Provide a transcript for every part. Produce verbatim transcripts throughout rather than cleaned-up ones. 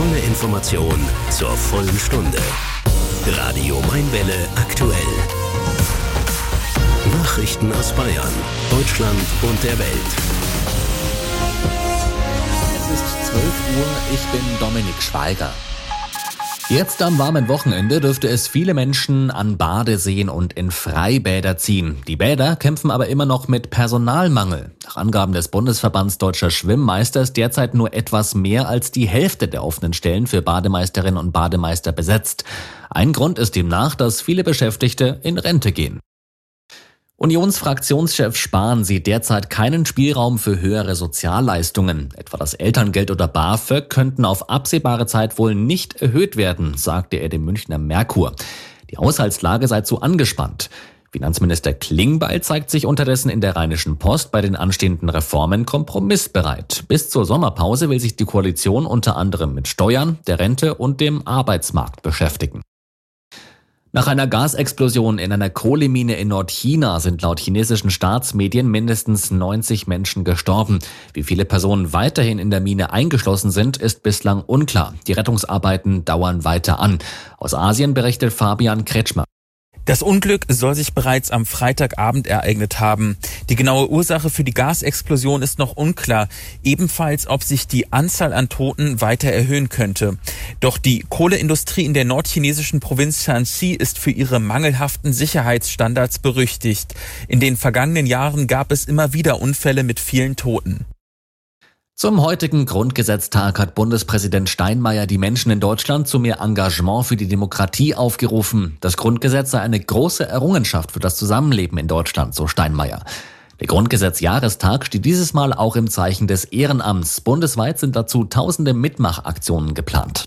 volle Information zur vollen Stunde. Radio Mainwelle aktuell. Nachrichten aus Bayern, Deutschland und der Welt. Es ist zwölf Uhr, ich bin Dominik Schweiger. Jetzt am warmen Wochenende dürfte es viele Menschen an Badeseen und in Freibäder ziehen. Die Bäder kämpfen aber immer noch mit Personalmangel. Nach Angaben des Bundesverbands Deutscher Schwimmmeister ist derzeit nur etwas mehr als die Hälfte der offenen Stellen für Bademeisterinnen und Bademeister besetzt. Ein Grund ist demnach, dass viele Beschäftigte in Rente gehen. Unionsfraktionschef Spahn sieht derzeit keinen Spielraum für höhere Sozialleistungen. Etwa das Elterngeld oder BAföG könnten auf absehbare Zeit wohl nicht erhöht werden, sagte er dem Münchner Merkur. Die Haushaltslage sei zu angespannt. Finanzminister Klingbeil zeigt sich unterdessen in der Rheinischen Post bei den anstehenden Reformen kompromissbereit. Bis zur Sommerpause will sich die Koalition unter anderem mit Steuern, der Rente und dem Arbeitsmarkt beschäftigen. Nach einer Gasexplosion in einer Kohlemine in Nordchina sind laut chinesischen Staatsmedien mindestens neunzig Menschen gestorben. Wie viele Personen weiterhin in der Mine eingeschlossen sind, ist bislang unklar. Die Rettungsarbeiten dauern weiter an. Aus Asien berichtet Fabian Kretschmer. Das Unglück soll sich bereits am Freitagabend ereignet haben. Die genaue Ursache für die Gasexplosion ist noch unklar. Ebenfalls, ob sich die Anzahl an Toten weiter erhöhen könnte. Doch die Kohleindustrie in der nordchinesischen Provinz Shanxi ist für ihre mangelhaften Sicherheitsstandards berüchtigt. In den vergangenen Jahren gab es immer wieder Unfälle mit vielen Toten. Zum heutigen Grundgesetztag hat Bundespräsident Steinmeier die Menschen in Deutschland zu mehr Engagement für die Demokratie aufgerufen. Das Grundgesetz sei eine große Errungenschaft für das Zusammenleben in Deutschland, so Steinmeier. Der Grundgesetz-Jahrestag steht dieses Mal auch im Zeichen des Ehrenamts. Bundesweit sind dazu tausende Mitmachaktionen geplant.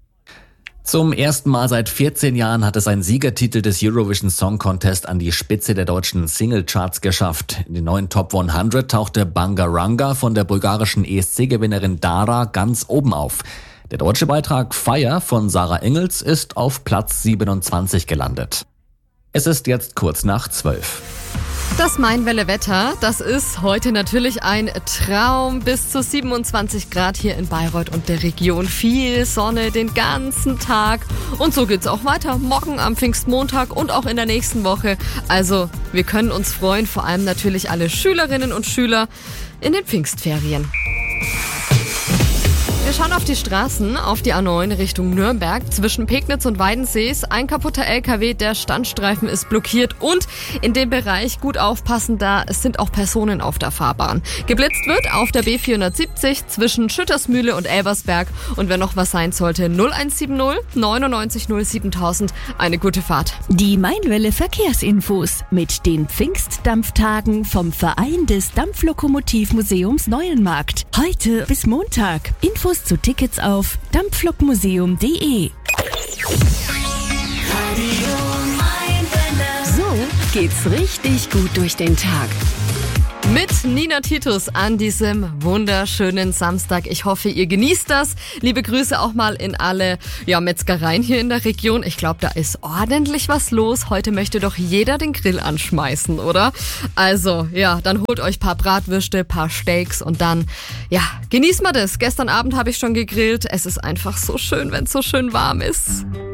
Zum ersten Mal seit vierzehn Jahren hat es ein Siegertitel des Eurovision Song Contest an die Spitze der deutschen Singlecharts geschafft. In den neuen Top hundert tauchte Bangaranga von der bulgarischen E S C-Gewinnerin Dara ganz oben auf. Der deutsche Beitrag Fire von Sarah Engels ist auf Platz siebenundzwanzig gelandet. Es ist jetzt kurz nach zwölf. Das Mainwelle-Wetter, das ist heute natürlich ein Traum. Bis zu siebenundzwanzig Grad hier in Bayreuth und der Region. Viel Sonne den ganzen Tag. Und so geht's auch weiter. Morgen am Pfingstmontag und auch in der nächsten Woche. Also wir können uns freuen, vor allem natürlich alle Schülerinnen und Schüler in den Pfingstferien. Wir schauen auf die Straßen, auf die A neun Richtung Nürnberg. Zwischen Pegnitz und Weidensees ein kaputter L K W, der Standstreifen ist blockiert. Und in dem Bereich gut aufpassen, da sind auch Personen auf der Fahrbahn. Geblitzt wird auf der B vierhundertsiebzig zwischen Schüttersmühle und Elversberg. Und wenn noch was sein sollte, null eins sieben null neunundneunzig null siebentausend. Eine gute Fahrt. Die Mainwelle Verkehrsinfos mit den Pfingstdampftagen vom Verein des Dampflokomotivmuseums Neuenmarkt. Heute bis Montag. Infos zu Tickets auf dampflokmuseum punkt de. So geht's richtig gut durch den Tag. Mit Nina Titus an diesem wunderschönen Samstag. Ich hoffe, ihr genießt das. Liebe Grüße auch mal in alle ja, Metzgereien hier in der Region. Ich glaube, da ist ordentlich was los. Heute möchte doch jeder den Grill anschmeißen, oder? Also, ja, dann holt euch paar Bratwürste, paar Steaks und dann, ja, genießt mal das. Gestern Abend habe ich schon gegrillt. Es ist einfach so schön, wenn es so schön warm ist.